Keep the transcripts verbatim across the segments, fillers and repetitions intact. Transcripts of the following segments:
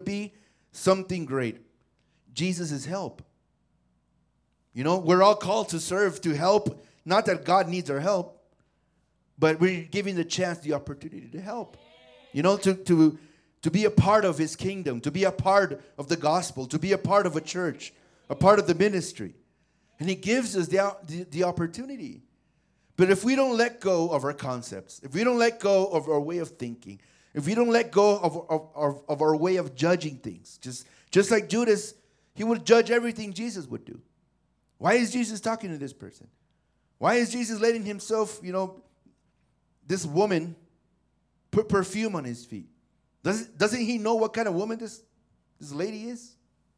be something great. Jesus is help. You know, we're all called to serve, to help. Not that God needs our help, but we're giving the chance, the opportunity to help. You know, to, to, to be a part of his kingdom, to be a part of the gospel, to be a part of a church, a part of the ministry. And he gives us the, the, the opportunity. But if we don't let go of our concepts, if we don't let go of our way of thinking, if we don't let go of, of, of, of our way of judging things, just, just like Judas, he would judge everything Jesus would do. Why is Jesus talking to this person? Why is Jesus letting himself, you know, this woman put perfume on his feet? Doesn't, doesn't he know what kind of woman this, this lady is?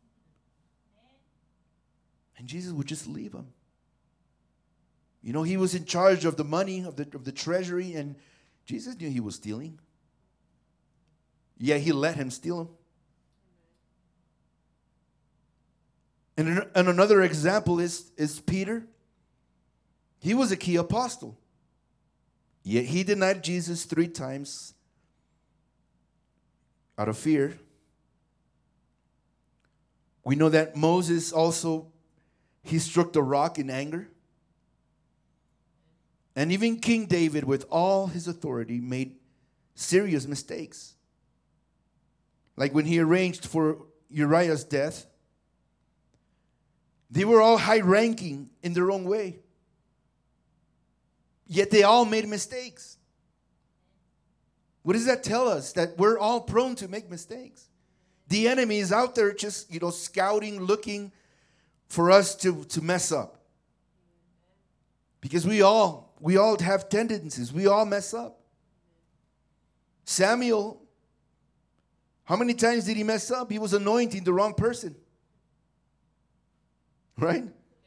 And Jesus would just leave him. You know, he was in charge of the money, of the, of the treasury, and Jesus knew he was stealing. Yeah, he let him steal him. And, and another example is, is Peter. He was a key apostle. Yet he denied Jesus three times out of fear. We know that Moses also, he struck the rock in anger. And even King David, with all his authority, made serious mistakes. Like when he arranged for Uriah's death. They were all high-ranking in their own way. Yet they all made mistakes. What does that tell us? That we're all prone to make mistakes. The enemy is out there just, you know, scouting, looking for us to, to mess up. Because we all, we all have tendencies. We all mess up. Samuel, how many times did he mess up? He was anointing the wrong person. Right?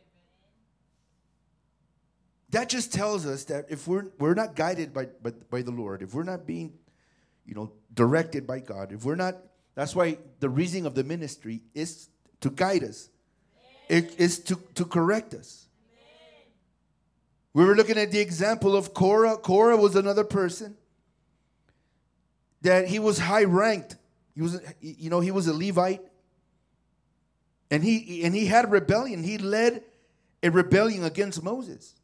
That just tells us that if we're we're not guided by, by, by the Lord, if we're not being, you know, directed by God, if we're not, that's why the reason of the ministry is to guide us. It is to, to correct us. We were looking at the example of Korah. Korah was another person that he was high ranked. He was, you know, he was a Levite. And he and he had rebellion. He led a rebellion against Moses.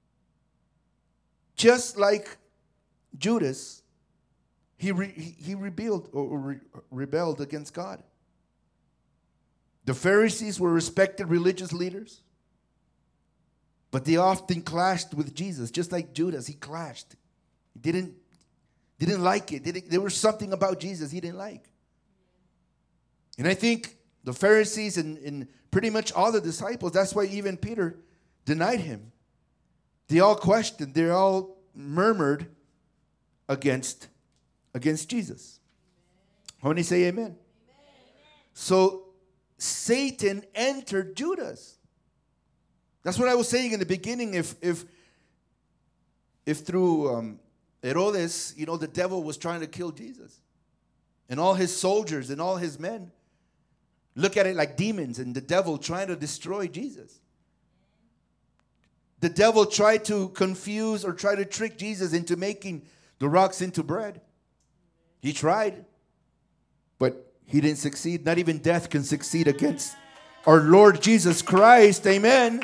Just like Judas, he re, he, he rebelled or re, rebelled against God. The Pharisees were respected religious leaders, but they often clashed with Jesus, just like Judas. He clashed. He didn't didn't like it. Didn't, there was something about Jesus he didn't like. And I think the Pharisees and, and pretty much all the disciples, that's why even Peter denied him. They all questioned, they all murmured against, against Jesus. How many say amen? Amen? So Satan entered Judas. That's what I was saying in the beginning. If if if through um, Herodes, you know, the devil was trying to kill Jesus. And all his soldiers and all his men look at it like demons and the devil trying to destroy Jesus. The devil tried to confuse or try to trick Jesus into making the rocks into bread. He tried, but he didn't succeed. Not even death can succeed against our Lord Jesus Christ. Amen.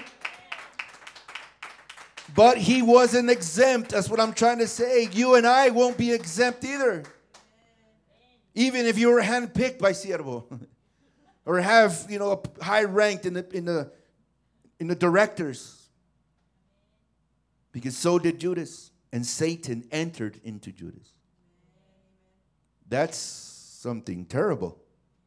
But he wasn't exempt. That's what I'm trying to say. You and I won't be exempt either. Even if you were handpicked by Siervo. Or have, you know, a high ranked in the in the in the directors. Because so did Judas. And Satan entered into Judas. That's something terrible.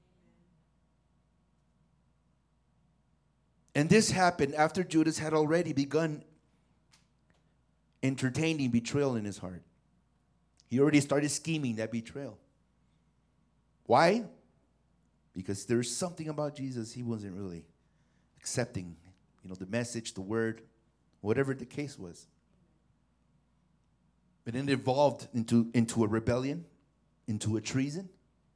And this happened after Judas had already begun entertaining betrayal in his heart. He already started scheming that betrayal. Why? Because there's something about Jesus he wasn't really accepting, you know, the message, the word, whatever the case was. But it evolved into, into a rebellion, into a treason.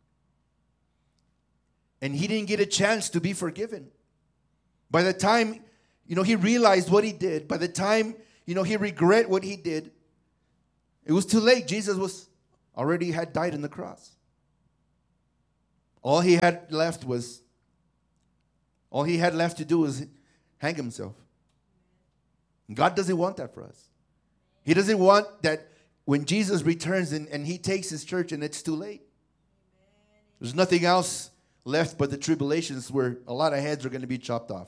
And he didn't get a chance to be forgiven. By the time, you know, he realized what he did, by the time, you know, he regret what he did, it was too late. Jesus was already had died on the cross. All he had left was, all he had left to do was hang himself. God doesn't want that for us. He doesn't want that when Jesus returns and, and he takes his church and it's too late. There's nothing else left but the tribulations where a lot of heads are going to be chopped off.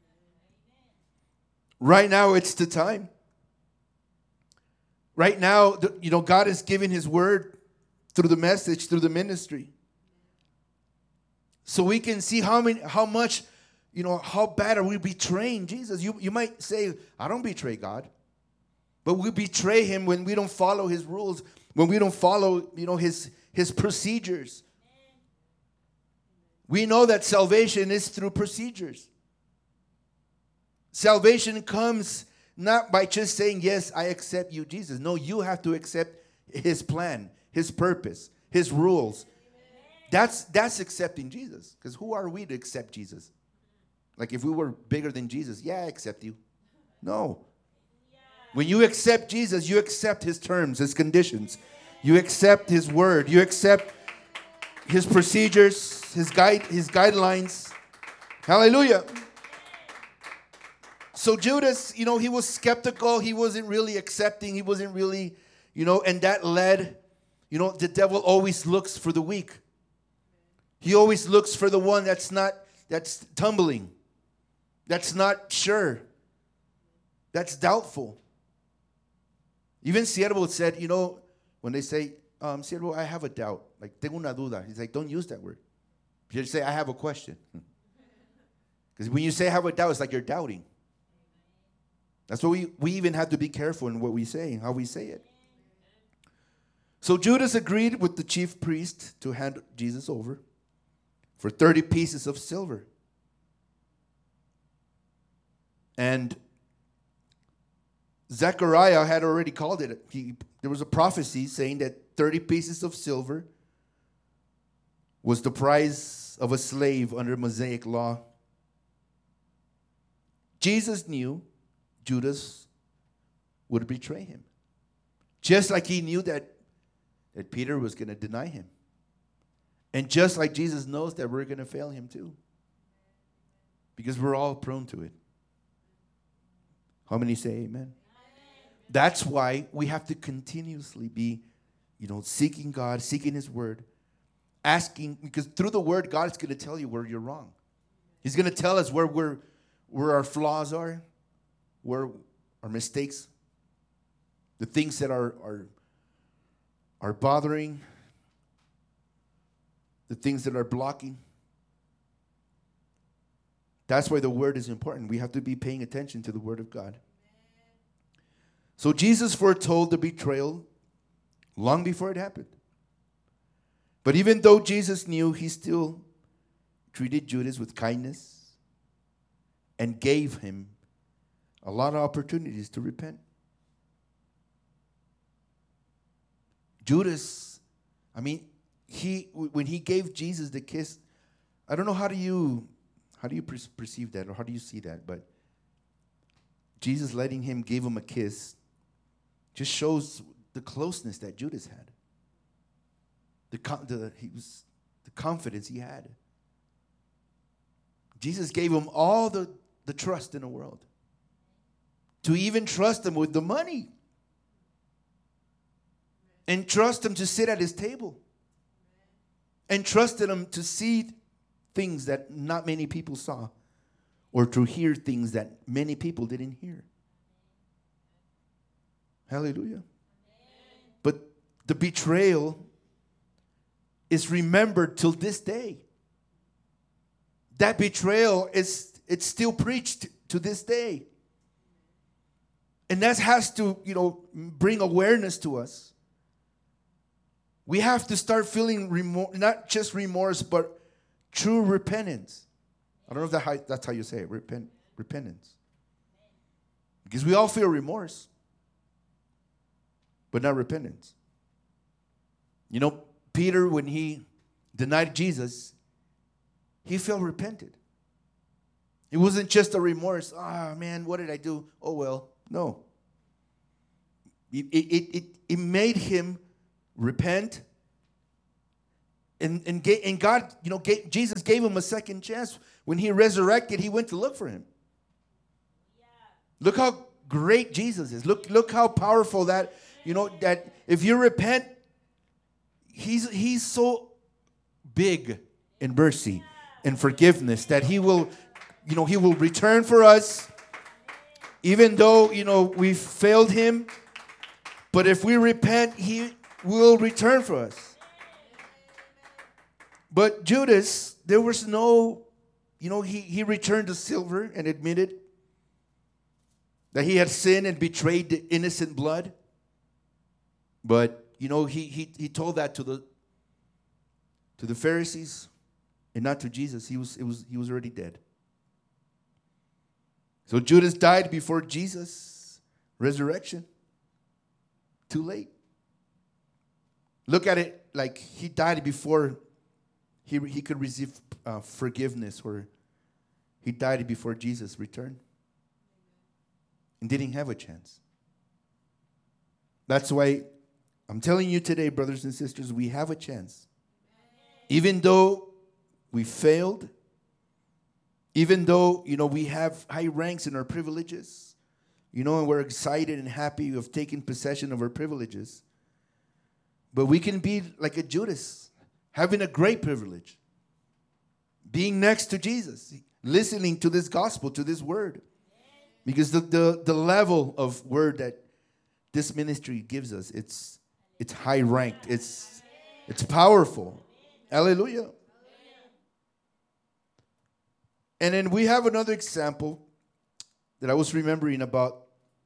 Right now, it's the time. Right now, you know, God is giving his word through the message, through the ministry. So we can see how many, how much, you know, how bad are we betraying Jesus? You, you might say, I don't betray God. But we betray him when we don't follow his rules, when we don't follow, you know, his, his procedures. We know that salvation is through procedures. Salvation comes not by just saying, yes, I accept you, Jesus. No, you have to accept his plan, his purpose, his rules. That's, that's accepting Jesus. Because who are we to accept Jesus? Like if we were bigger than Jesus, yeah, I accept you. No. When you accept Jesus, you accept his terms, his conditions. You accept his word. You accept his procedures, his guide, his guidelines. Hallelujah. So Judas, you know, he was skeptical. He wasn't really accepting. He wasn't really, you know, and that led, you know, the devil always looks for the weak. He always looks for the one that's not, that's tumbling, that's not sure, that's doubtful. Even Siervo said, you know, when they say, um, Siervo, I have a doubt, like, tengo una duda. He's like, don't use that word. You just say, I have a question. Because when you say I have a doubt, it's like you're doubting. That's why we, we even have to be careful in what we say and how we say it. So Judas agreed with the chief priest to hand Jesus over for thirty pieces of silver. And Zechariah had already called it. He, there was a prophecy saying that thirty pieces of silver was the price of a slave under Mosaic law. Jesus knew Judas would betray him. Just like he knew that, that Peter was going to deny him. And just like Jesus knows that we're going to fail him too. Because we're all prone to it. How many say amen? Amen? That's why we have to continuously be, you know, seeking God, seeking his word, asking, because through the word, God is going to tell you where you're wrong. He's going to tell us where we're, where our flaws are, where our mistakes, the things that are, are, are bothering, the things that are blocking. That's why the word is important. We have to be paying attention to the word of God. So Jesus foretold the betrayal long before it happened. But even though Jesus knew, he still treated Judas with kindness and gave him a lot of opportunities to repent. Judas, I mean, he when he gave Jesus the kiss, I don't know how do you how do you per- perceive that or how do you see that, but Jesus letting him give him a kiss just shows the closeness that Judas had. The, the he was the confidence he had. Jesus gave him all the, the trust in the world. To even trust him with the money. And trust him to sit at his table. And trusted him to see things that not many people saw. Or to hear things that many people didn't hear. Hallelujah. But the betrayal is remembered till this day. That betrayal is it's still preached to this day. And that has to, you know, bring awareness to us. We have to start feeling remorse, not just remorse, but true repentance. I don't know if that how, that's how you say it, repent, repentance. Because we all feel remorse, but not repentance. You know, Peter, when he denied Jesus, he felt repented. It wasn't just a remorse. Ah, oh, man, what did I do? Oh, well, no. It, it, it, it made him repent And, and, ga- and God, you know, gave, Jesus gave him a second chance. When he resurrected, he went to look for him. Look how great Jesus is. Look, look how powerful that, you know, that if you repent, he's, he's so big in mercy and forgiveness that he will, you know, he will return for us, even though, you know, we failed him. But if we repent, he will return for us. But Judas, there was no, you know, he, he returned the silver and admitted that he had sinned and betrayed the innocent blood. But, you know, he, he, he told that to the to the Pharisees and not to Jesus. He was, it was, he was already dead. So Judas died before Jesus' resurrection. Too late. Look at it like he died before he, he could receive uh, forgiveness, or he died before Jesus returned and didn't have a chance. That's why I'm telling you today, brothers and sisters, we have a chance. Even though we failed, even though, you know, we have high ranks in our privileges, you know, and we're excited and happy of taking possession of our privileges, but we can be like a Judas, having a great privilege, being next to Jesus, listening to this gospel, to this word. Because the, the, the level of word that this ministry gives us, it's it's high ranked. It's it's powerful. Hallelujah. And then we have another example that I was remembering about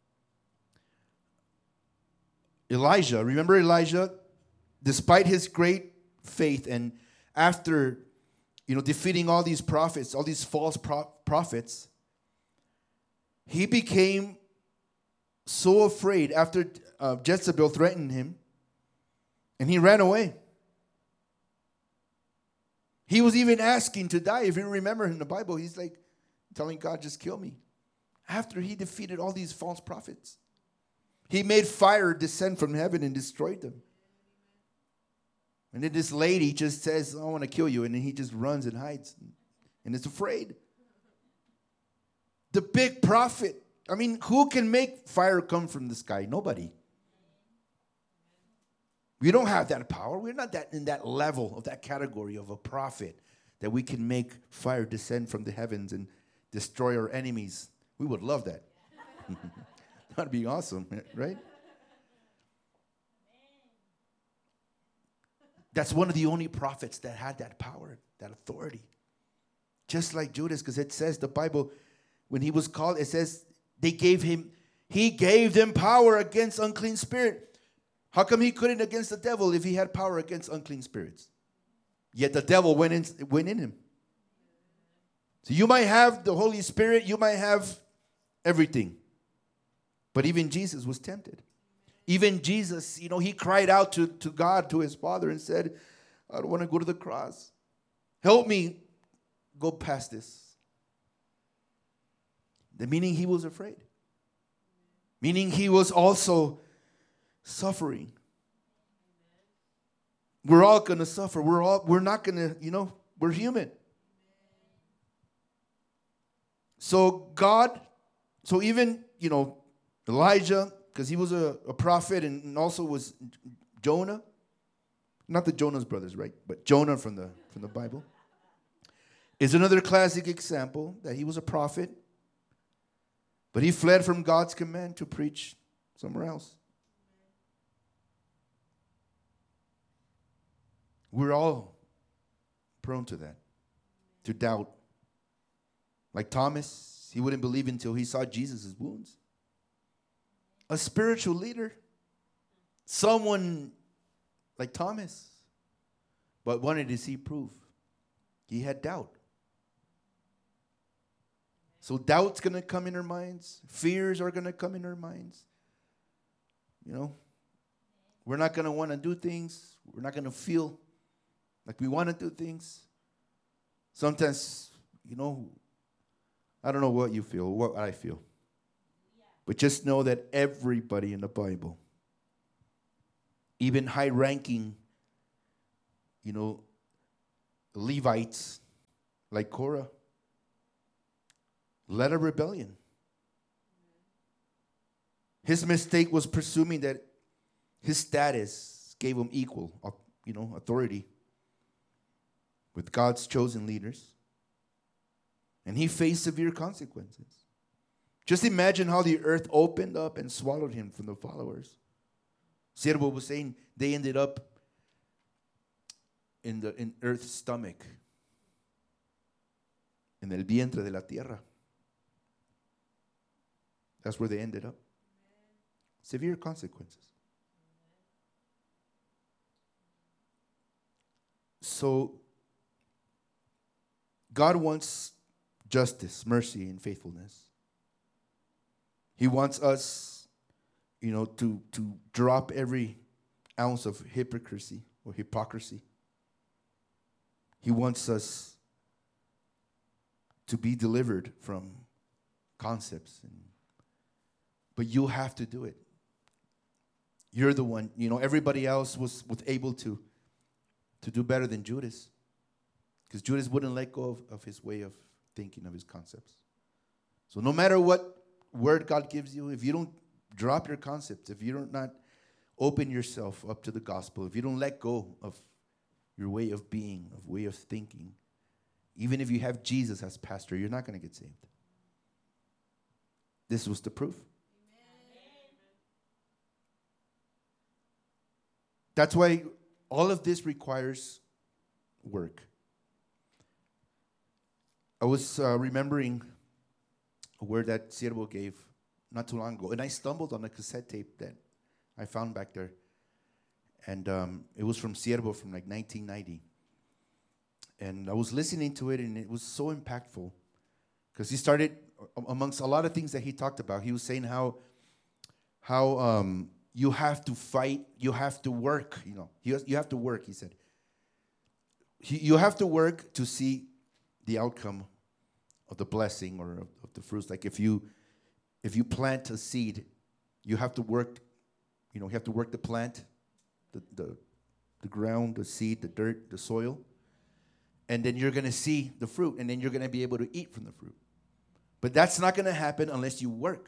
Elijah. Remember Elijah? Despite his great faith, and after, you know, defeating all these prophets, all these false pro- prophets, he became so afraid after uh, Jezebel threatened him, and he ran away. He was even asking to die. If you remember in the Bible, he's like telling God, just kill me. After he defeated all these false prophets, he made fire descend from heaven and destroyed them. And then this lady just says, I want to kill you. And then he just runs and hides and is afraid. The big prophet. I mean, who can make fire come from the sky? Nobody. We don't have that power. We're not that in that level of that category of a prophet that we can make fire descend from the heavens and destroy our enemies. We would love that. That'd be awesome, right? That's one of the only prophets that had that power, that authority. Just like Judas, because it says, the Bible, when he was called, it says they gave him, he gave them power against unclean spirit. How come he couldn't against the devil if he had power against unclean spirits? Yet the devil went in, went in him. So you might have the Holy Spirit, you might have everything. But even Jesus was tempted. Even Jesus, you know, he cried out to, to God, to his Father, and said, I don't want to go to the cross. Help me go past this. The meaning he was afraid. Meaning he was also suffering. We're all going to suffer. We're all, we're not going to, you know, we're human. So God, so even, you know, Elijah, because he was a, a prophet, and also was Jonah. Not the Jonah's brothers, right? But Jonah from the from the Bible is another classic example that he was a prophet, but he fled from God's command to preach somewhere else. We're all prone to that, to doubt. Like Thomas, he wouldn't believe until he saw Jesus' wounds. A spiritual leader, someone like Thomas, but wanted to see proof. He had doubt. So doubt's going to come in our minds. Fears are going to come in our minds. You know, we're not going to want to do things. We're not going to feel like we want to do things. Sometimes, you know, I don't know what you feel, what I feel. But just know that everybody in the Bible, even high-ranking, you know, Levites, like Korah, led a rebellion. His mistake was presuming that his status gave him equal, you know, authority with God's chosen leaders. And he faced severe consequences. Just imagine how the earth opened up and swallowed him from the followers. Siervo was saying they ended up in the in earth's stomach, en el vientre de la tierra. That's where they ended up. Severe consequences. So, God wants justice, mercy, and faithfulness. He wants us, you know, to, to drop every ounce of hypocrisy or hypocrisy. He wants us to be delivered from concepts. And, but you have to do it. You're the one, you know, everybody else was, was able to, to do better than Judas. Because Judas wouldn't let go of, of his way of thinking, of his concepts. So no matter what word God gives you, if you don't drop your concepts, if you don't not open yourself up to the gospel, if you don't let go of your way of being, of way of thinking, even if you have Jesus as pastor, you're not going to get saved. This was the proof. Amen. That's why all of this requires work. I was uh, remembering a word that Siervo gave not too long ago, and I stumbled on a cassette tape that I found back there. And um, it was from Siervo from like nineteen ninety. And I was listening to it, and it was so impactful. Because he started, amongst a lot of things that he talked about, he was saying how, how um, you have to fight, you have to work, you know. You, you have to work, he said. He, you have to work to see the outcome of the blessing or of, of the fruits. Like if you, if you plant a seed, you have to work, you know, you have to work the plant, The, the the ground, the seed, the dirt, the soil. And then you're going to see the fruit. And then you're going to be able to eat from the fruit. But that's not going to happen unless you work.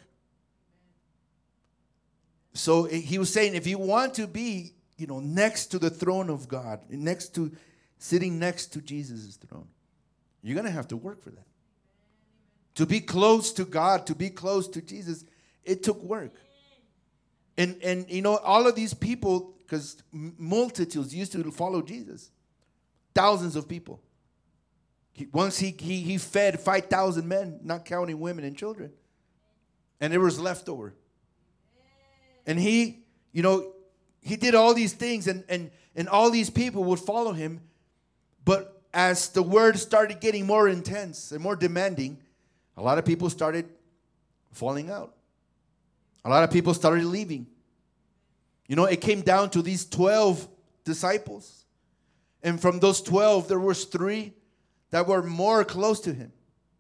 So he was saying, if you want to be, you know, next to the throne of God, next to, sitting next to Jesus' throne, you're going to have to work for that. To be close to God, to be close to Jesus, it took work. And, and you know, all of these people, because multitudes used to follow Jesus. Thousands of people. He, once he, he, he fed five thousand men, not counting women and children. And there was leftover. And he, you know, he did all these things, and, and, and all these people would follow him. But as the word started getting more intense and more demanding, a lot of people started falling out. A lot of people started leaving. You know, it came down to these twelve disciples. And from those twelve, there was three that were more close to him.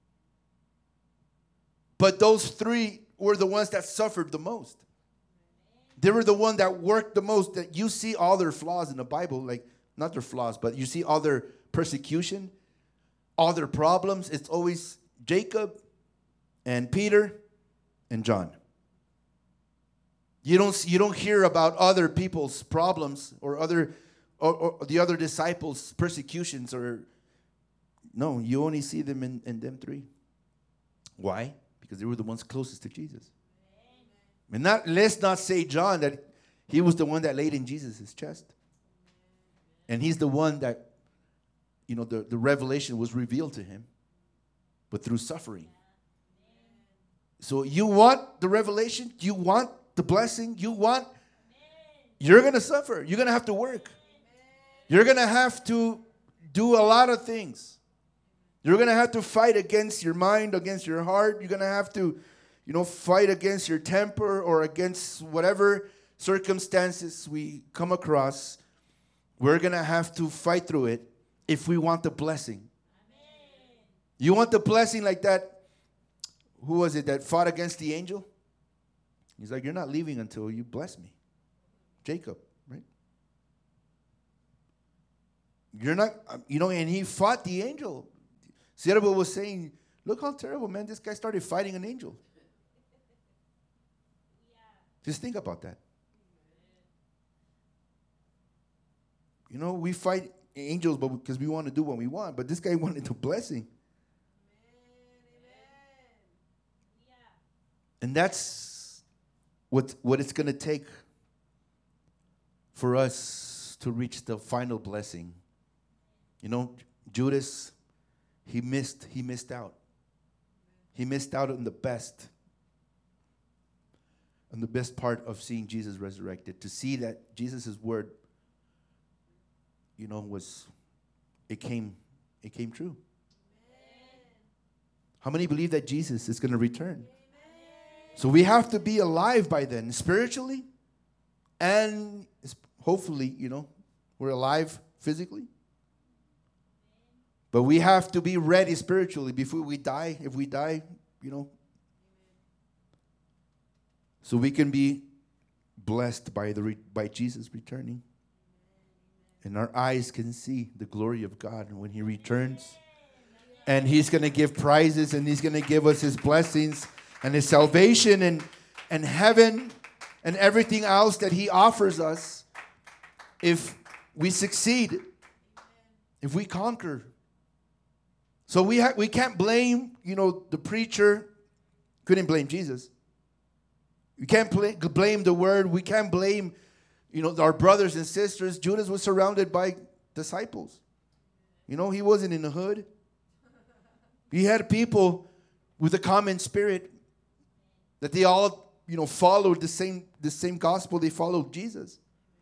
But those three were the ones that suffered the most. They were the one that worked the most. That you see all their flaws in the Bible, like not their flaws, but you see all their persecution, all their problems. It's always Jacob and Peter and John. You don't, you don't hear about other people's problems or other or, or the other disciples' persecutions. Or no, you only see them in, in them three. Why? Because they were the ones closest to Jesus. And not, let's not say John, that he was the one that laid in Jesus' chest. And he's the one that, you know, the, the revelation was revealed to him, but through suffering. So you want the revelation? You want the blessing you want? You're going to suffer. You're going to have to work. You're going to have to do a lot of things. You're going to have to fight against your mind, against your heart. You're going to have to, you know, fight against your temper or against whatever circumstances we come across. We're going to have to fight through it if we want the blessing. You want the blessing like that? Who was it that fought against the angel? He's like, you're not leaving until you bless me. Jacob, right? You're not, you know, and he fought the angel. Siervo was saying, look how terrible, man. This guy started fighting an angel. Yeah. Just think about that. You know, we fight angels but because we want to do what we want, but this guy wanted the blessing. And that's what, what it's going to take for us to reach the final blessing. You know, Judas, he missed, he missed out. He missed out on the best. On the best part of seeing Jesus resurrected. To see that Jesus' word, you know, was, it came, it came true. Amen. How many believe that Jesus is going to return? So we have to be alive by then, spiritually, and hopefully, you know, we're alive physically. But we have to be ready spiritually before we die. If we die, you know, so we can be blessed by the re- by Jesus returning, and our eyes can see the glory of God. And when He returns, and He's going to give prizes, and He's going to give us His blessings. And His salvation and, and heaven and everything else that He offers us if we succeed, if we conquer. So we ha- we can't blame, you know, the preacher. Couldn't blame Jesus. We can't pl- blame the word. We can't blame, you know, our brothers and sisters. Judas was surrounded by disciples. You know, he wasn't in the hood. He had people with a common spirit. That they all, you know, followed the same, the same gospel. They followed Jesus.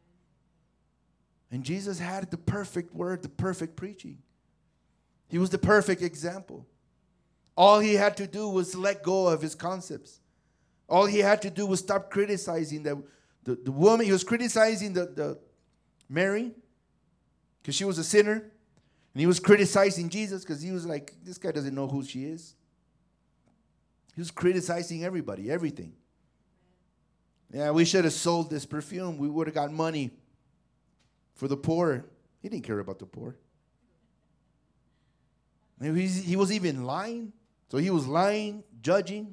And Jesus had the perfect word, the perfect preaching. He was the perfect example. All he had to do was let go of his concepts. All he had to do was stop criticizing the, the, the woman. He was criticizing the, the Mary because she was a sinner. And he was criticizing Jesus because he was like, this guy doesn't know who she is. He was criticizing everybody, everything. Yeah, we should have sold this perfume. We would have got money for the poor. He didn't care about the poor. Maybe he was even lying. So he was lying, judging.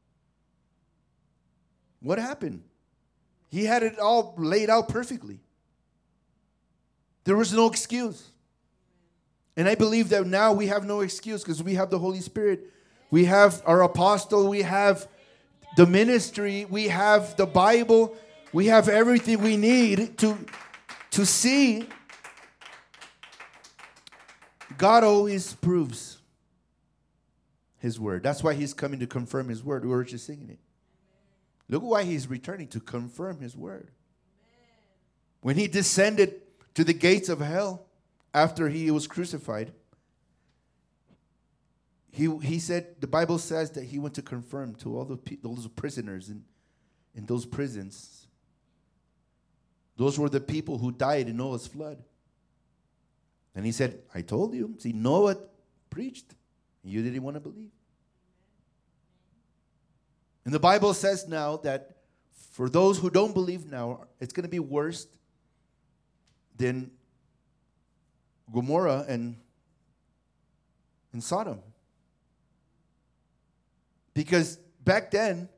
What happened? He had it all laid out perfectly. There was no excuse. And I believe that now we have no excuse because we have the Holy Spirit. We have our apostle. We have the ministry. We have the Bible. We have everything we need to, to see. God always proves His word. That's why He's coming to confirm His word. We were just singing it. Look why He's returning, to confirm His word. When He descended to the gates of hell after He was crucified, He he said, the Bible says that He went to confirm to all the those prisoners in, in those prisons. Those were the people who died in Noah's flood. And He said, I told you. See, Noah preached. You didn't want to believe. And the Bible says now that for those who don't believe now, it's going to be worse than Gomorrah and, and Sodom. Because back then,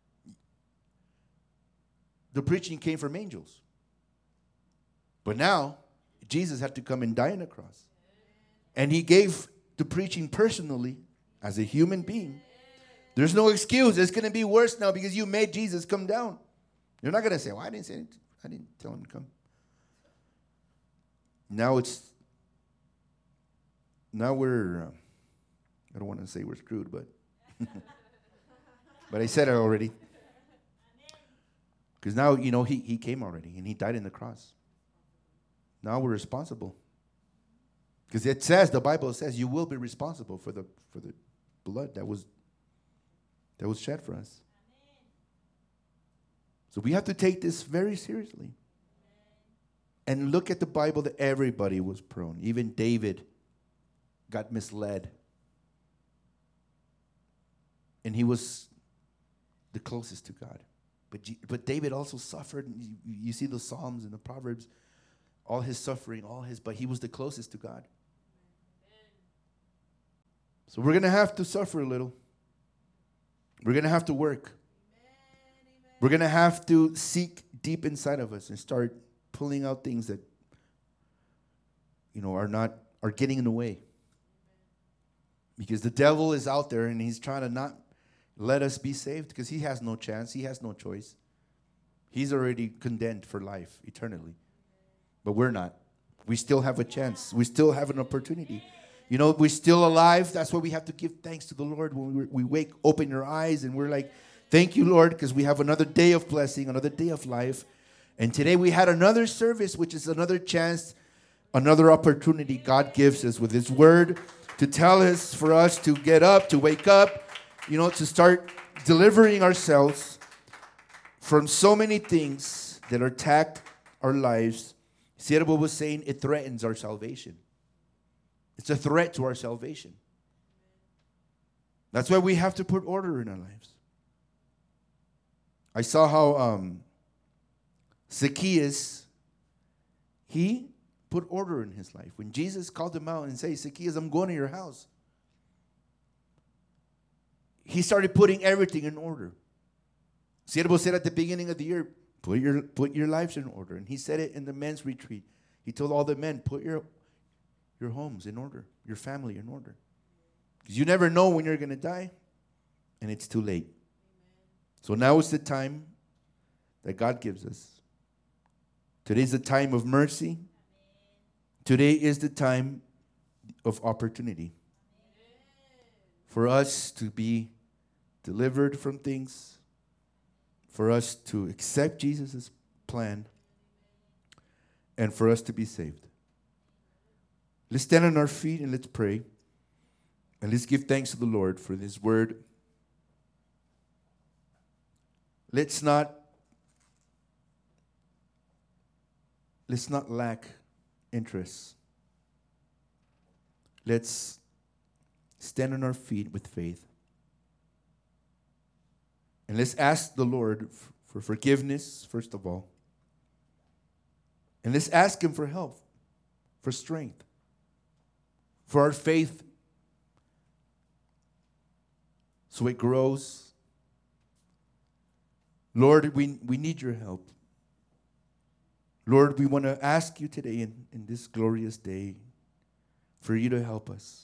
the preaching came from angels. But now, Jesus had to come and die on the cross. And He gave the preaching personally as a human being. There's no excuse. It's going to be worse now because you made Jesus come down. You're not going to say, well, I didn't say it. I didn't tell Him to come. Now it's, now we're, uh, I don't want to say we're screwed, but, but I said it already. Because now, you know, he, he came already and He died on the cross. Now we're responsible. Because it says, the Bible says, you will be responsible for the for the blood that was that was shed for us. Amen. So we have to take this very seriously. Amen. And look at the Bible that everybody was prone. Even David got misled. And he was the closest to God. But, but David also suffered. You, you see the Psalms and the Proverbs. all his suffering, all his, but he was the closest to God. So we're going to have to suffer a little. We're going to have to work. We're going to have to seek deep inside of us and start pulling out things that, you know, are not, are getting in the way. Because the devil is out there and he's trying to not let us be saved because he has no chance. He has no choice. He's already condemned for life eternally. But we're not. We still have a chance. We still have an opportunity. You know, we're still alive. That's why we have to give thanks to the Lord when we, we wake, open your eyes, and we're like, thank you, Lord, because we have another day of blessing, another day of life. And today we had another service, which is another chance, another opportunity God gives us with his word to tell us, for us to get up, to wake up, you know, to start delivering ourselves from so many things that attack our lives. Siervo was saying it threatens our salvation. It's a threat to our salvation. That's why we have to put order in our lives. I saw how um, Zacchaeus, he put order in his life. When Jesus called him out and said, Zacchaeus, I'm going to your house. He started putting everything in order. Siervo said at the beginning of the year, put your, put your lives in order. And he said it in the men's retreat. He told all the men, put your, your homes in order, your family in order. Because you never know when you're going to die, and it's too late. So now is the time that God gives us. Today's the time of mercy. Today is the time of opportunity for us to be delivered from things, for us to accept Jesus' plan, and for us to be saved. Let's stand on our feet and let's pray. And let's give thanks to the Lord for this word. Let's not, let's not lack interest. Let's stand on our feet with faith. And let's ask the Lord f- for forgiveness, first of all. And let's ask him for help, for strength, for our faith so it grows. Lord, we, we need your help. Lord, we want to ask you today in, in this glorious day for you to help us.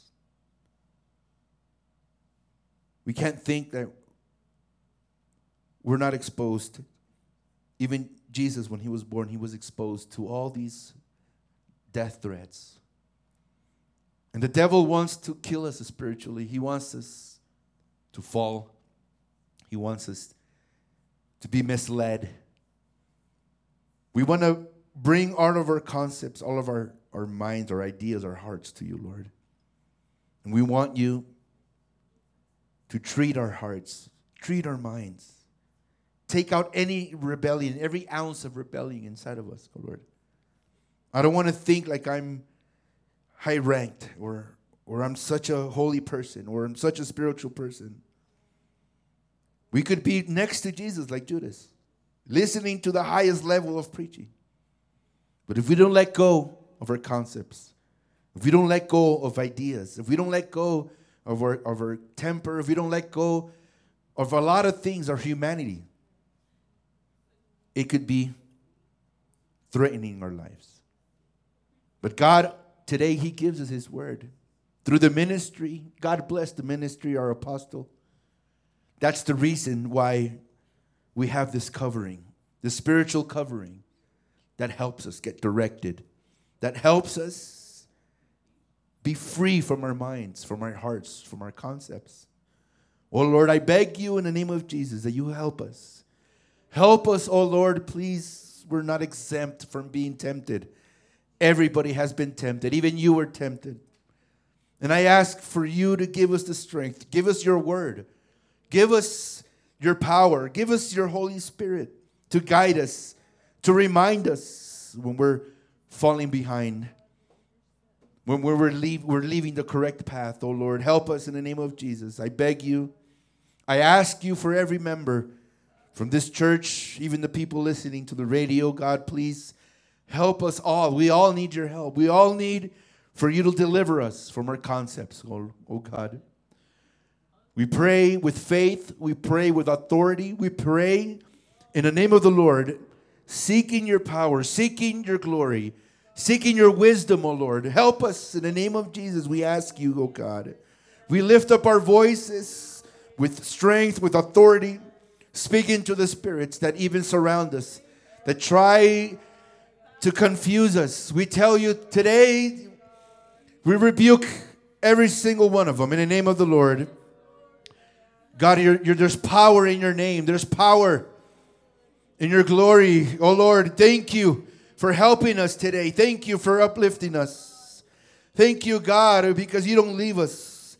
We can't think that we're not exposed. Even Jesus, when he was born, he was exposed to all these death threats. And the devil wants to kill us spiritually. He wants us to fall. He wants us to be misled. We want to bring all of our concepts, all of our, our minds, our ideas, our hearts to you, Lord. And we want you to treat our hearts, treat our minds. Take out any rebellion, every ounce of rebellion inside of us, oh Lord. I don't want to think like I'm high-ranked or, or I'm such a holy person or I'm such a spiritual person. We could be next to Jesus like Judas, listening to the highest level of preaching. But if we don't let go of our concepts, if we don't let go of ideas, if we don't let go of our, of our temper, if we don't let go of a lot of things, our humanity, it could be threatening our lives. But God, today he gives us his word. Through the ministry, God bless the ministry, our apostle. That's the reason why we have this covering, the spiritual covering that helps us get directed, that helps us be free from our minds, from our hearts, from our concepts. Oh Lord, I beg you in the name of Jesus that you help us. Help us, oh Lord, please. We're not exempt from being tempted. Everybody has been tempted. Even you were tempted. And I ask for you to give us the strength. Give us your word. Give us your power. Give us your Holy Spirit to guide us, to remind us when we're falling behind, when we're, leave, we're leaving the correct path, oh Lord. Help us in the name of Jesus. I beg you. I ask you for every member from this church, even the people listening to the radio, God, please Help us all. We all need your help. We all need for you to deliver us from our concepts, oh, oh God. We pray with faith. We pray with authority. We pray in the name of the Lord, seeking your power, seeking your glory, seeking your wisdom, O Lord. Help us in the name of Jesus, we ask you, O God. We lift up our voices with strength, with authority, speaking to the spirits that even surround us, that try to confuse us. We tell you today, we rebuke every single one of them in the name of the Lord. God, you're, you're, there's power in your name. There's power in your glory. Oh Lord, thank you for helping us today. Thank you for uplifting us. Thank you, God, because you don't leave us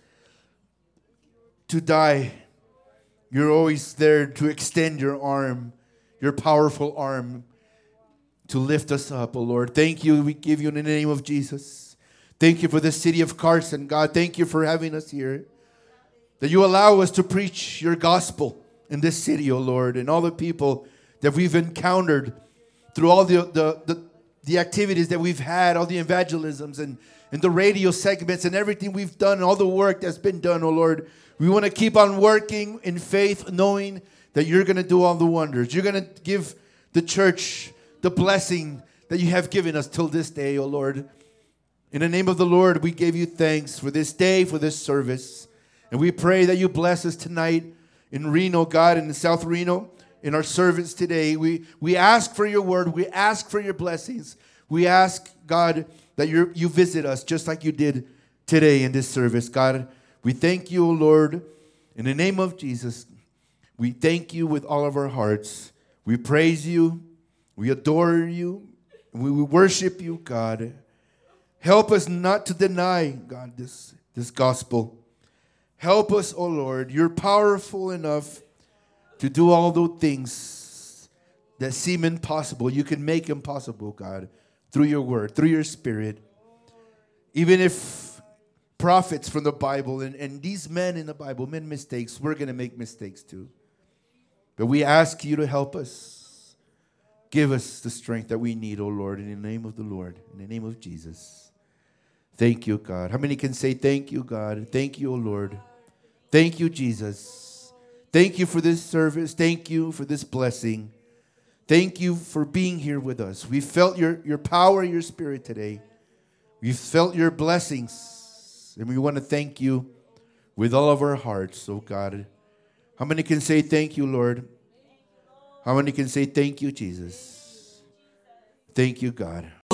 to die. You're always there to extend your arm, your powerful arm, to lift us up, oh Lord. Thank you. We give you in the name of Jesus. Thank you for the city of Carson, God. Thank you for having us here. That you allow us to preach your gospel in this city, oh Lord, and all the people that we've encountered through all the the, the, the activities that we've had, all the evangelisms and, and the radio segments and everything we've done, and all the work that's been done, oh Lord. We want to keep on working in faith, knowing that you're going to do all the wonders. You're going to give the church the blessing that you have given us till this day, oh Lord. In the name of the Lord, we give you thanks for this day, for this service. And we pray that you bless us tonight in Reno, God, in South Reno, in our service today. We, we ask for your word. We ask for your blessings. We ask, God, that you you visit us just like you did today in this service. God, we thank you, O Lord. In the name of Jesus, we thank you with all of our hearts. We praise you. We adore you. We, we worship you, God. Help us not to deny, God, this, this gospel. Help us, O Lord. You're powerful enough to do all those things that seem impossible. You can make impossible, God, through your word, through your spirit. Even if prophets from the Bible and, and these men in the Bible made mistakes, we're going to make mistakes too. But we ask you to help us. Give us the strength that we need, O Lord, in the name of the Lord, in the name of Jesus. Thank you, God. How many can say thank you, God? Thank you, O Lord. Thank you, Jesus. Thank you for this service. Thank you for this blessing. Thank you for being here with us. We felt your, your power, your spirit today. We felt your blessings. And we want to thank you with all of our hearts, oh God. How many can say thank you, Lord? How many can say thank you, Jesus? Thank you, God.